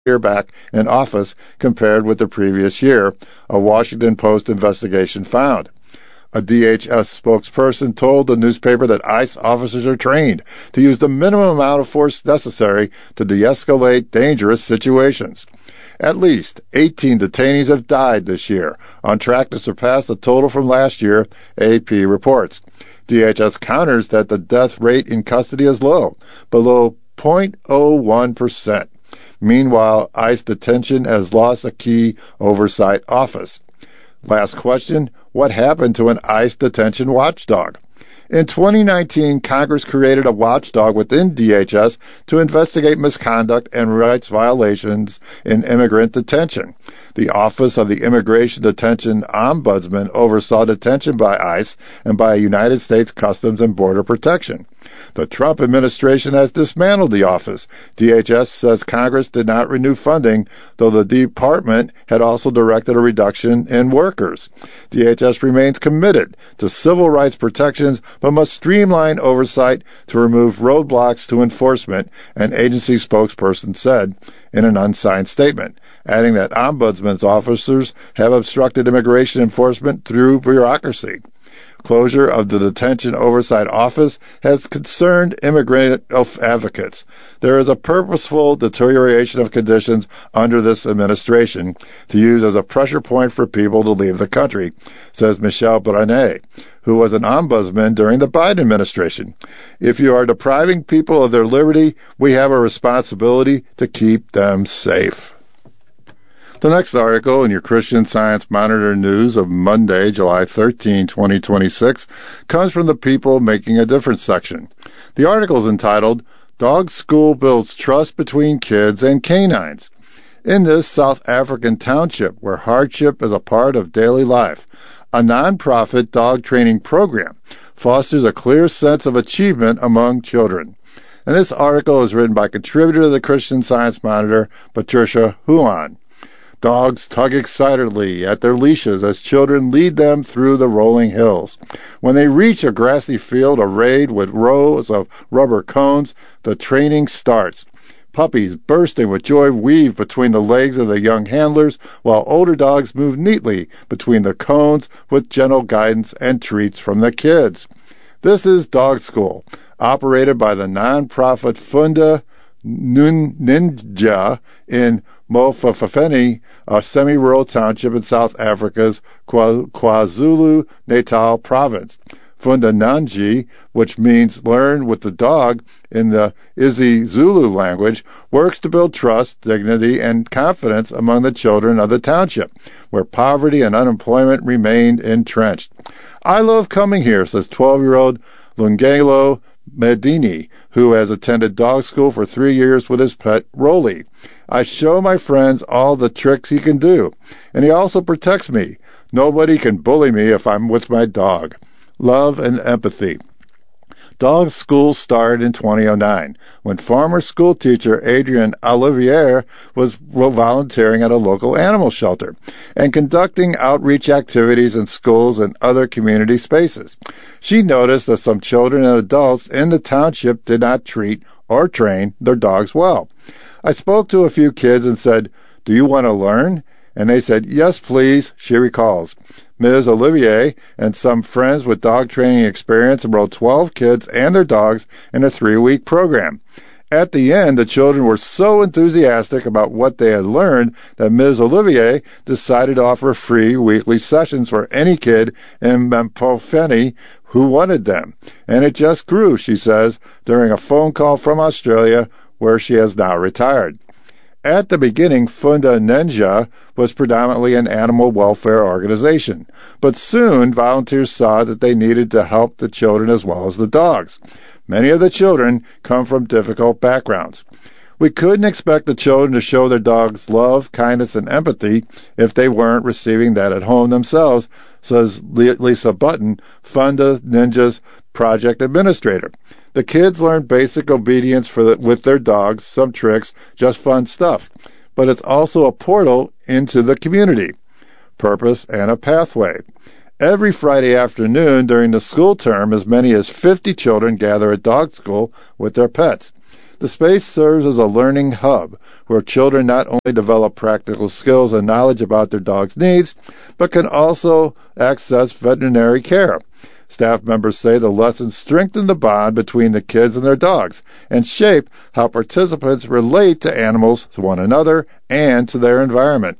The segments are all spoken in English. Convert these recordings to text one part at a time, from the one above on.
year back in office compared with the previous year, a Washington Post investigation found. A DHS spokesperson told the newspaper that ICE officers are trained to use the minimum amount of force necessary to de-escalate dangerous situations. At least 18 detainees have died this year, on track to surpass the total from last year, AP reports. DHS counters that the death rate in custody is low, below 0.01%. Meanwhile, ICE detention has lost a key oversight office. Last question, what happened to an ICE detention watchdog? In 2019, Congress created a watchdog within DHS to investigate misconduct and rights violations in immigrant detention. The Office of the Immigration Detention Ombudsman oversaw detention by ICE and by United States Customs and Border Protection. The Trump administration has dismantled the office. DHS says Congress did not renew funding, though the department had also directed a reduction in workers. DHS remains committed to civil rights protections, but must streamline oversight to remove roadblocks to enforcement, an agency spokesperson said in an unsigned statement, adding that ombudsman's officers have obstructed immigration enforcement through bureaucracy. Closure of the Detention Oversight Office has concerned immigrant advocates. There is a purposeful deterioration of conditions under this administration to use as a pressure point for people to leave the country, says Michelle Brunet, who was an ombudsman during the Biden administration. If you are depriving people of their liberty, we have a responsibility to keep them safe. The next article in your Christian Science Monitor news of Monday, July 13, 2026, comes from the People Making a Difference section. The article is entitled, Dog School Builds Trust Between Kids and Canines. In this South African township, where hardship is a part of daily life, a non-profit dog training program fosters a clear sense of achievement among children. And this article is written by contributor to the Christian Science Monitor, Patricia Huon. Dogs tug excitedly at their leashes as children lead them through the rolling hills. When they reach a grassy field arrayed with rows of rubber cones, the training starts. Puppies bursting with joy weave between the legs of the young handlers, while older dogs move neatly between the cones with gentle guidance and treats from the kids. This is Dog School, operated by the non-profit Funda Ninja in Mofokeng, a semi-rural township in South Africa's KwaZulu-Natal province. Funda Nanji, which means learn with the dog in the isiZulu language, works to build trust, dignity, and confidence among the children of the township, where poverty and unemployment remained entrenched. I love coming here, says 12-year-old Lungelo Medini, who has attended dog school for 3 years with his pet, Rolly. I show my friends all the tricks he can do, and he also protects me. Nobody can bully me if I'm with my dog. Love and empathy. Dog school started in 2009, when former school teacher Adrienne Olivier was volunteering at a local animal shelter and conducting outreach activities in schools and other community spaces. She noticed that some children and adults in the township did not treat or train their dogs well. I spoke to a few kids and said, "Do you want to learn?" And they said, "Yes, please," she recalls. Ms. Olivier and some friends with dog training experience enrolled 12 kids and their dogs in a 3-week program. At the end, the children were so enthusiastic about what they had learned that Ms. Olivier decided to offer free weekly sessions for any kid in Mofokeng who wanted them. And it just grew, she says, during a phone call from Australia, where she has now retired. At the beginning, Funda Ninja was predominantly an animal welfare organization, but soon volunteers saw that they needed to help the children as well as the dogs. Many of the children come from difficult backgrounds. We couldn't expect the children to show their dogs love, kindness, and empathy if they weren't receiving that at home themselves, says Lisa Button, Funda Ninja's project administrator. The kids learn basic obedience with their dogs, some tricks, just fun stuff. But it's also a portal into the community, purpose, and a pathway. Every Friday afternoon during the school term, as many as 50 children gather at dog school with their pets. The space serves as a learning hub where children not only develop practical skills and knowledge about their dog's needs, but can also access veterinary care. Staff members say the lessons strengthen the bond between the kids and their dogs and shape how participants relate to animals, to one another, and to their environment.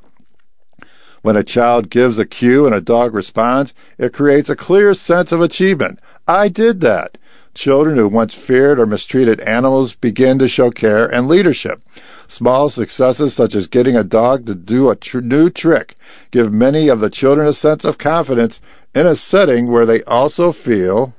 When a child gives a cue and a dog responds, it creates a clear sense of achievement. I did that. Children who once feared or mistreated animals begin to show care and leadership. Small successes such as getting a dog to do a new trick give many of the children a sense of confidence in a setting where they also feel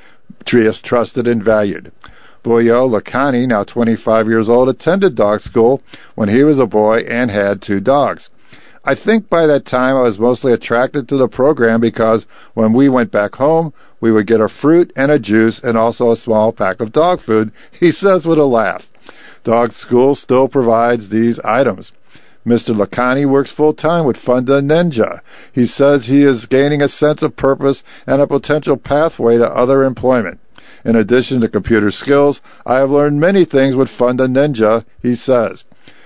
trusted and valued. Boyo Lakani, now 25 years old, attended dog school when he was a boy and had 2 dogs. I think by that time I was mostly attracted to the program because when we went back home, we would get a fruit and a juice and also a small pack of dog food, he says with a laugh. Dog school still provides these items. Mr. Lakani works full-time with Funda Ninja. He says he is gaining a sense of purpose and a potential pathway to other employment. In addition to computer skills, I have learned many things with Funda Ninja, he says.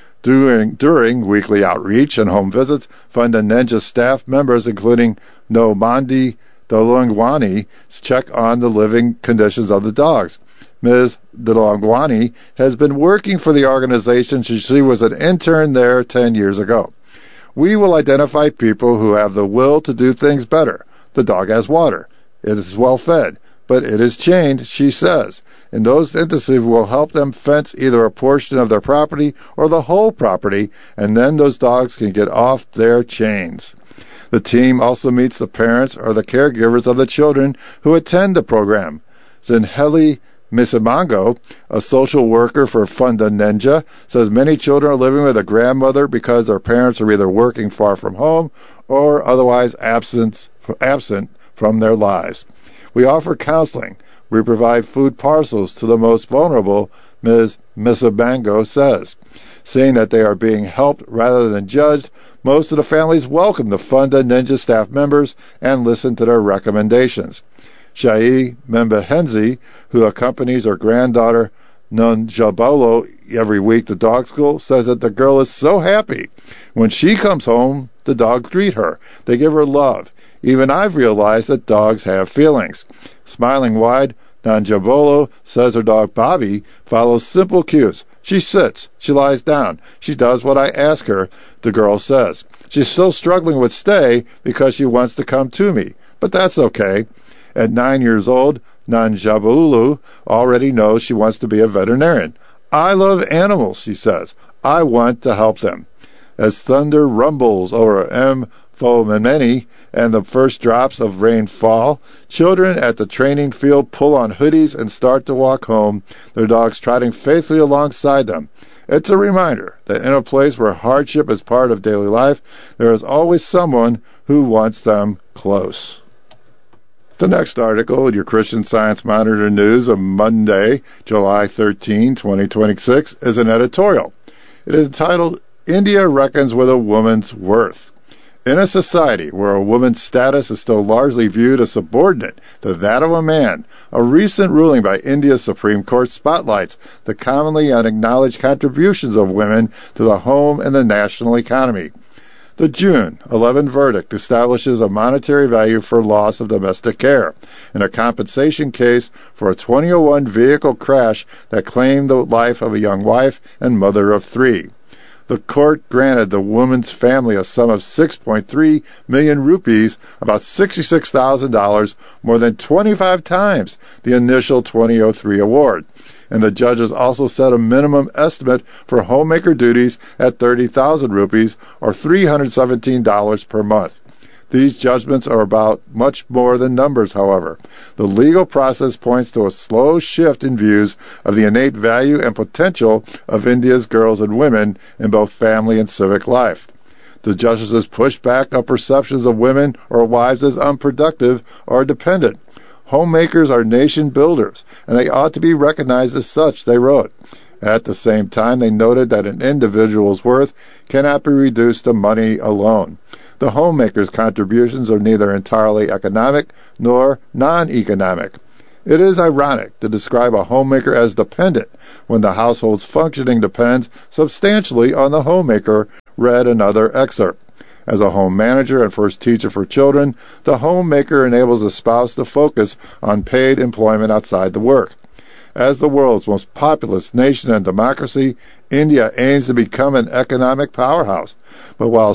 During weekly outreach and home visits, Funda Ninja staff members, including Nomandi Dolongwani, check on the living conditions of the dogs. Ms. Dolongwani has been working for the organization since she was an intern there 10 years ago. We will identify people who have the will to do things better. The dog has water. It is well fed, but it is chained, she says. In those instances, we will help them fence either a portion of their property or the whole property, and then those dogs can get off their chains. The team also meets the parents or the caregivers of the children who attend the program. Zinheli Misimango, a social worker for Funda Ninja, says many children are living with a grandmother because their parents are either working far from home or otherwise absent from their lives. We offer counseling. We provide food parcels to the most vulnerable, Ms. Misimango says. Seeing that they are being helped rather than judged, most of the families welcome the Funda Ninja staff members and listen to their recommendations. Shai Membehenzi, who accompanies her granddaughter Nunjabolo every week to dog school, says that the girl is so happy. When she comes home, the dogs greet her. They give her love. Even I've realized that dogs have feelings. Smiling wide, Nunjabolo says her dog Bobby follows simple cues. She sits. She lies down. She does what I ask her, the girl says. She's still struggling with stay because she wants to come to me, but that's okay. At 9 years old, Nanjabulu already knows she wants to be a veterinarian. I love animals, she says. I want to help them. As thunder rumbles over Mfomeni and the first drops of rain fall, children at the training field pull on hoodies and start to walk home, their dogs trotting faithfully alongside them. It's a reminder that in a place where hardship is part of daily life, there is always someone who wants them close. The next article in your Christian Science Monitor News of Monday, July 13, 2026, is an editorial. It is entitled, India Reckons with a Woman's Worth. In a society where a woman's status is still largely viewed as subordinate to that of a man, a recent ruling by India's Supreme Court spotlights the commonly unacknowledged contributions of women to the home and the national economy. The June 11 verdict establishes a monetary value for loss of domestic care in a compensation case for a 2001 vehicle crash that claimed the life of a young wife and mother of 3. The court granted the woman's family a sum of 6.3 million rupees, about $66,000, more than 25 times the initial 2003 award. And the judges also set a minimum estimate for homemaker duties at 30,000 rupees, or $317 per month. These judgments are about much more than numbers, however. The legal process points to a slow shift in views of the innate value and potential of India's girls and women in both family and civic life. The justices pushed back on perceptions of women or wives as unproductive or dependent. Homemakers are nation builders, and they ought to be recognized as such, they wrote. At the same time, they noted that an individual's worth cannot be reduced to money alone. The homemaker's contributions are neither entirely economic nor non-economic. It is ironic to describe a homemaker as dependent when the household's functioning depends substantially on the homemaker, read another excerpt. As a home manager and first teacher for children, the homemaker enables the spouse to focus on paid employment outside the work. As the world's most populous nation and democracy, India aims to become an economic powerhouse. But while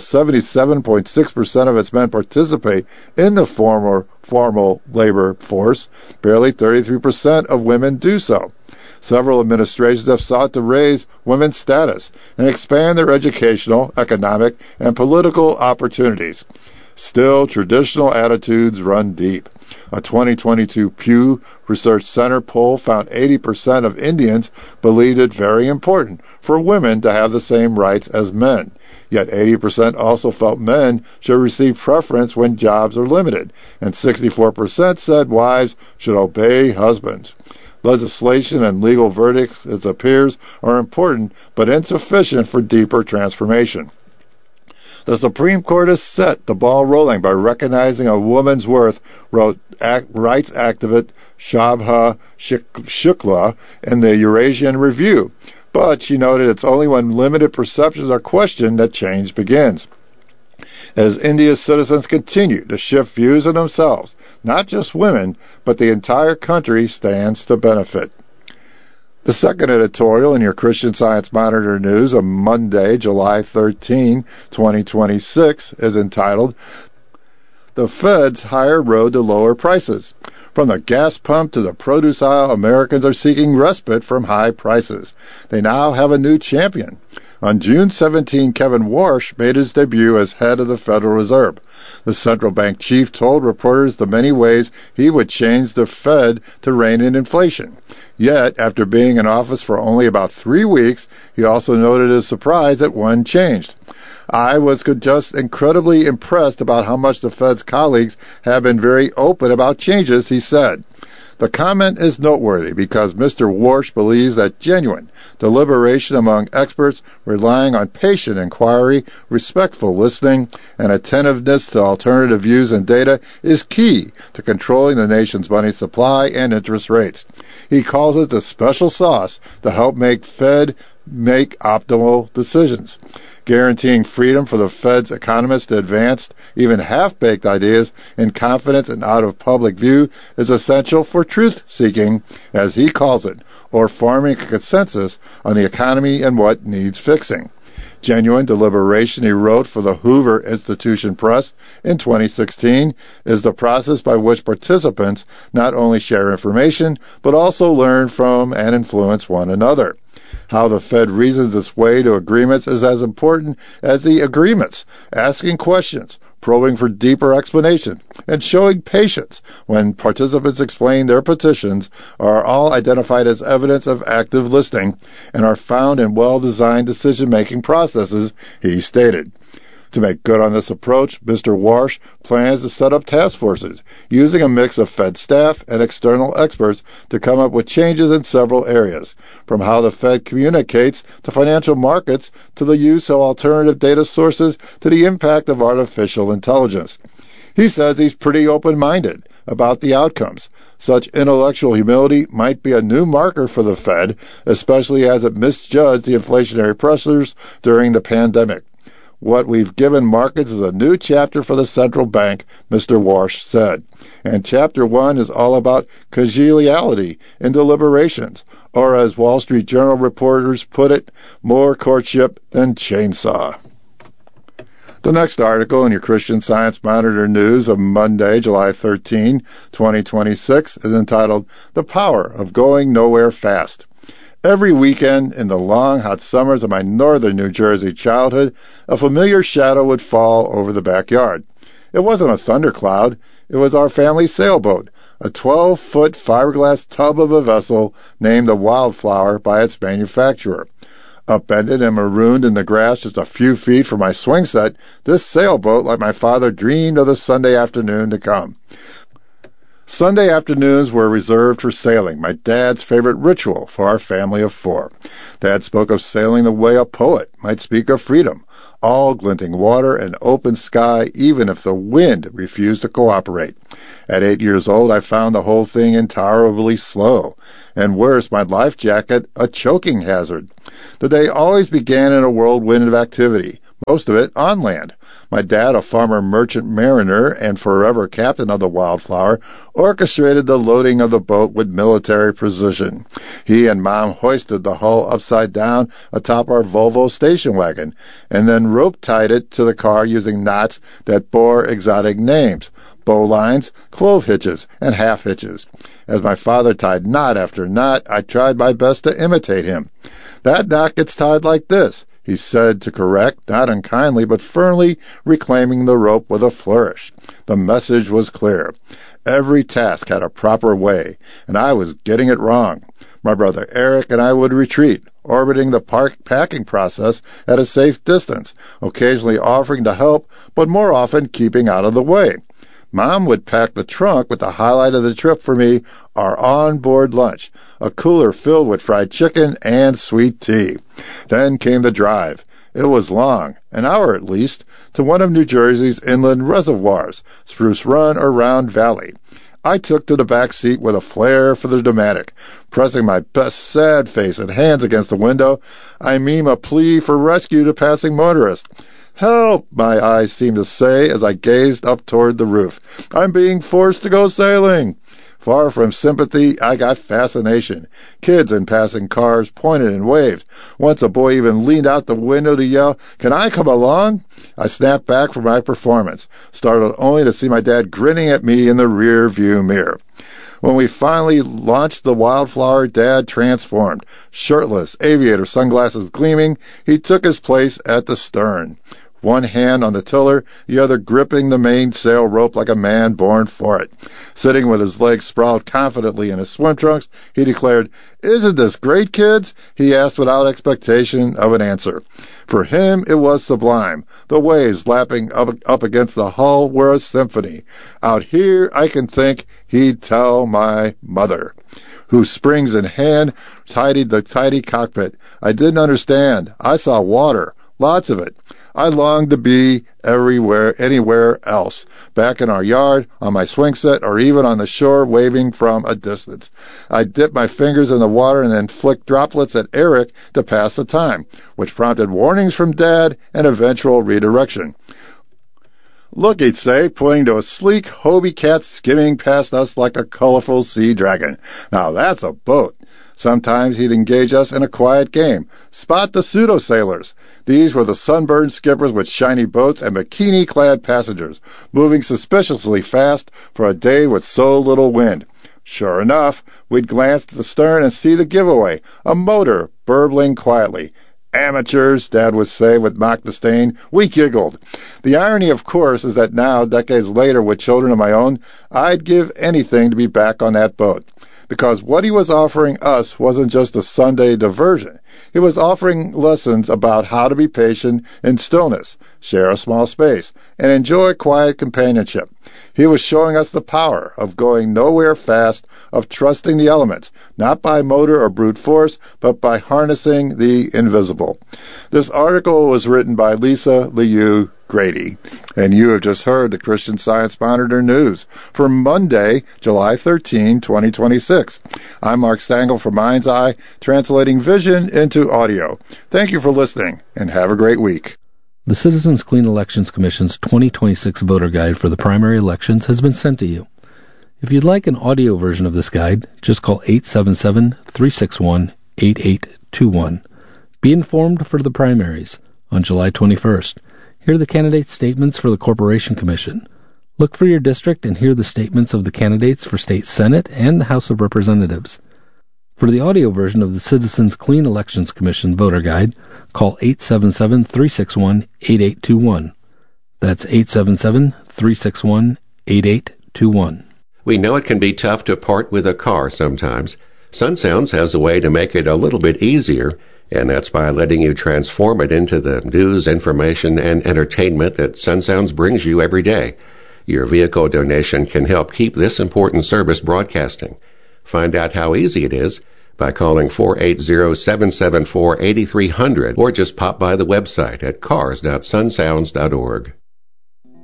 77.6% of its men participate in the formal labor force, barely 33% of women do so. Several administrations have sought to raise women's status and expand their educational, economic, and political opportunities. Still, traditional attitudes run deep. A 2022 Pew Research Center poll found 80% of Indians believed it very important for women to have the same rights as men. Yet 80% also felt men should receive preference when jobs are limited, and 64% said wives should obey husbands. Legislation and legal verdicts, it appears, are important but insufficient for deeper transformation. The Supreme Court has set the ball rolling by recognizing a woman's worth, wrote rights activist Shobha Shukla in the Eurasian Review. But she noted it's only when limited perceptions are questioned that change begins. As India's citizens continue to shift views of themselves, not just women, but the entire country stands to benefit. The second editorial in your Christian Science Monitor news of Monday, July 13, 2026, is entitled, The Fed's Higher Road to Lower Prices. From the gas pump to the produce aisle, Americans are seeking respite from high prices. They now have a new champion. On June 17, Kevin Warsh made his debut as head of the Federal Reserve. The central bank chief told reporters the many ways he would change the Fed to rein in inflation. Yet, after being in office for only about 3 weeks, he also noted his surprise that one changed. I was just incredibly impressed about how much the Fed's colleagues have been very open about changes, he said. The comment is noteworthy because Mr. Warsh believes that genuine deliberation among experts relying on patient inquiry, respectful listening, and attentiveness to alternative views and data is key to controlling the nation's money supply and interest rates. He calls it the special sauce to help Fed make optimal decisions. Guaranteeing freedom for the Fed's economists to advance even half-baked ideas in confidence and out of public view is essential for truth-seeking, as he calls it, or forming a consensus on the economy and what needs fixing. Genuine deliberation, he wrote for the Hoover Institution Press in 2016, is the process by which participants not only share information, but also learn from and influence one another. How the Fed reasons its way to agreements is as important as the agreements, asking questions, probing for deeper explanation, and showing patience when participants explain their petitions are all identified as evidence of active listening and are found in well-designed decision-making processes, he stated. To make good on this approach, Mr. Warsh plans to set up task forces using a mix of Fed staff and external experts to come up with changes in several areas, from how the Fed communicates to financial markets to the use of alternative data sources to the impact of artificial intelligence. He says he's pretty open-minded about the outcomes. Such intellectual humility might be a new marker for the Fed, especially as it misjudged the inflationary pressures during the pandemic. What we've given markets is a new chapter for the central bank, Mr. Warsh said. And Chapter 1 is all about collegiality in deliberations, or as Wall Street Journal reporters put it, more courtship than chainsaw. The next article in your Christian Science Monitor news of Monday, July 13, 2026, is entitled, The Power of Going Nowhere Fast. Every weekend in the long, hot summers of my northern New Jersey childhood, a familiar shadow would fall over the backyard. It wasn't a thundercloud. It was our family sailboat, a 12-foot fiberglass tub of a vessel named the Wildflower by its manufacturer. Upended and marooned in the grass just a few feet from my swing set, this sailboat, like my father, dreamed of the Sunday afternoon to come. Sunday afternoons were reserved for sailing, my dad's favorite ritual for our family of 4. Dad spoke of sailing the way a poet might speak of freedom, all glinting water and open sky, even if the wind refused to cooperate. At 8 years old, I found the whole thing intolerably slow, and worse, my life jacket a choking hazard. The day always began in a whirlwind of activity, most of it on land. My dad, a former merchant mariner and forever captain of the Wildflower, orchestrated the loading of the boat with military precision. He and Mom hoisted the hull upside down atop our Volvo station wagon, and then rope-tied it to the car using knots that bore exotic names: bowlines, clove hitches, and half hitches. As my father tied knot after knot, I tried my best to imitate him. "That knot gets tied like this," he said to correct, not unkindly, but firmly reclaiming the rope with a flourish. The message was clear. Every task had a proper way, and I was getting it wrong. My brother Eric and I would retreat, orbiting the packing process at a safe distance, occasionally offering to help, but more often keeping out of the way. Mom would pack the trunk with the highlight of the trip for me, our on-board lunch, a cooler filled with fried chicken and sweet tea. Then came the drive. It was long, an hour at least, to one of New Jersey's inland reservoirs, Spruce Run or Round Valley. I took to the back seat with a flair for the dramatic, pressing my best sad face and hands against the window. I mime a plea for rescue to passing motorists. "Help!" my eyes seemed to say as I gazed up toward the roof. "I'm being forced to go sailing." Far from sympathy, I got fascination. Kids in passing cars pointed and waved. Once a boy even leaned out the window to yell, "Can I come along?" I snapped back from my performance, startled only to see my dad grinning at me in the rear view mirror. When we finally launched the Wildflower, Dad transformed. Shirtless, aviator sunglasses gleaming, he took his place at the stern. One hand on the tiller, the other gripping the mainsail rope like a man born for it. Sitting with his legs sprawled confidently in his swim trunks, he declared, "Isn't this great, kids?" he asked without expectation of an answer. For him, it was sublime. The waves lapping up against the hull were a symphony. Out here, I can think, he'd tell my mother, who, springs in hand, tidied the tidy cockpit. I didn't understand. I saw water, lots of it. I longed to be anywhere else, back in our yard, on my swing set, or even on the shore waving from a distance. I dipped my fingers in the water and then flicked droplets at Eric to pass the time, which prompted warnings from Dad and eventual redirection. "Look," he'd say, pointing to a sleek Hobie cat skimming past us like a colorful sea dragon. "Now that's a boat." Sometimes he'd engage us in a quiet game. Spot the pseudo-sailors. These were the sunburned skippers with shiny boats and bikini-clad passengers, moving suspiciously fast for a day with so little wind. Sure enough, we'd glance at the stern and see the giveaway, a motor burbling quietly. "Amateurs," Dad would say with mock disdain. We giggled. The irony, of course, is that now, decades later, with children of my own, I'd give anything to be back on that boat. Because what he was offering us wasn't just a Sunday diversion. He was offering lessons about how to be patient in stillness, share a small space, and enjoy quiet companionship. He was showing us the power of going nowhere fast, of trusting the elements, not by motor or brute force, but by harnessing the invisible. This article was written by Lisa Liu Grady, and you have just heard the Christian Science Monitor News for Monday, July 13, 2026. I'm Mark Stangl for Mind's Eye, translating vision into audio. Thank you for listening, and have a great week. The Citizens Clean Elections Commission's 2026 voter guide for the primary elections has been sent to you. If you'd like an audio version of this guide, just call 877-361-8821. Be informed for the primaries on July 21st. Hear the candidate statements for the Corporation Commission. Look for your district and hear the statements of the candidates for State Senate and the House of Representatives. For the audio version of the Citizens Clean Elections Commission voter guide, call 877-361-8821. That's 877-361-8821. We know it can be tough to part with a car sometimes. SunSounds has a way to make it a little bit easier, and that's by letting you transform it into the news, information, and entertainment that SunSounds brings you every day. Your vehicle donation can help keep this important service broadcasting. Find out how easy it is by calling 480-774-8300 or just pop by the website at cars.sunsounds.org.